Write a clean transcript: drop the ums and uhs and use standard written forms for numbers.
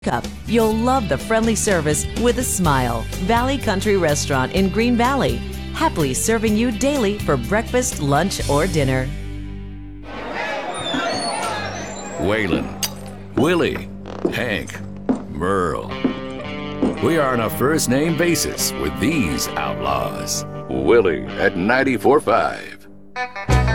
Up. You'll love the friendly service with a smile. Valley Country Restaurant in Green Valley. Happily serving you daily for breakfast, lunch, or dinner. Waylon, Willie, Hank, Merle. We are on a first name basis with these outlaws. Willie at 94.5.